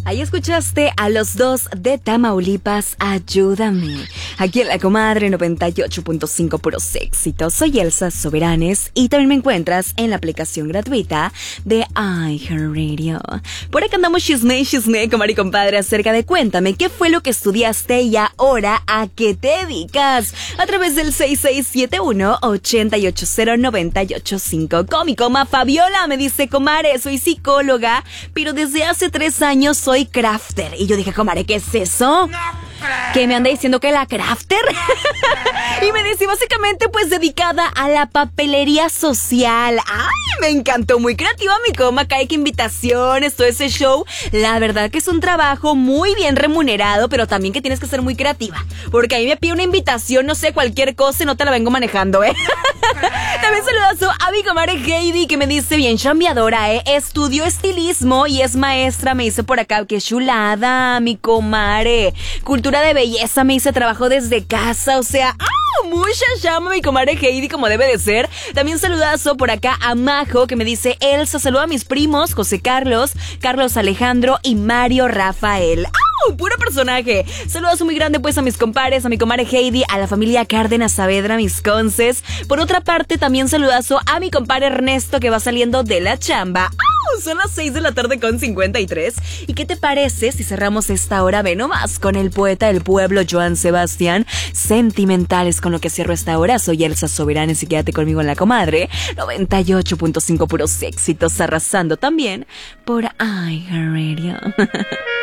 Ahí escuchaste a los dos de Tamaulipas, Ayúdame. Aquí en La Comadre 98.5 puros éxitos. Soy Elsa Soberanes y también me encuentras en la aplicación gratuita de iHeartRadio. Por acá andamos chisme, comadre y compadre, acerca de cuéntame qué fue lo que estudiaste y ahora a qué te dedicas. A través del 6671-880-985. Con mi coma Fabiola me dice, comadre, soy psicóloga, pero desde hace 3 años soy crafter. Y yo dije, comadre, ¿qué es eso? Que me anda diciendo que la crafter. Y me dice, básicamente, pues dedicada a la papelería social. ¡Ay! Me encantó, muy creativa mi coma, que invitaciones, todo ese show. La verdad que es un trabajo muy bien remunerado, pero también que tienes que ser muy creativa. Porque a mí me pide una invitación, no sé, cualquier cosa y no te la vengo manejando, También saludazo a mi comadre Heidi, que me dice, bien chambeadora, estudió estilismo y es maestra, me dice por acá, qué chulada, mi comadre. Cultura de belleza, me dice, trabajo desde casa, o sea, mucha llama mi comadre Heidi, como debe de ser. También saludazo por acá a Majo, que me dice, Elsa, saluda a mis primos, José Carlos, Carlos Alejandro y Mario Rafael. Puro personaje. Saludos muy grande pues a mis compadres, a mi comadre Heidi, a la familia Cárdenas Saavedra, mis conces. Por otra parte, también saludazo a mi compadre Ernesto, que va saliendo de la chamba. Son las 6 de la tarde con 53. ¿Y qué te parece si cerramos esta hora, ve nomás, con el poeta del pueblo, Joan Sebastián? Sentimentales con lo que cierro esta hora. Soy Elsa Soberanes y quédate conmigo en La Comadre 98.5 puros éxitos, arrasando también por iHeartRadio.